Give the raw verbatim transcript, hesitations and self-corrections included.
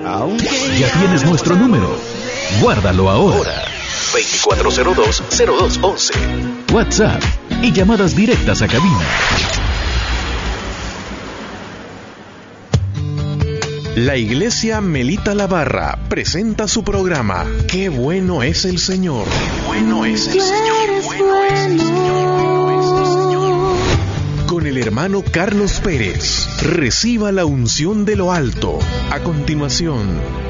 Ya tienes nuestro número. Guárdalo ahora. veinticuatro cero dos, cero dos once. WhatsApp y llamadas directas a cabina. La Iglesia Melita La Barra presenta su programa Qué bueno es el Señor. Qué bueno es el Señor. Bueno es el Señor. Con el hermano Carlos Pérez. Reciba la unción de lo alto. A continuación,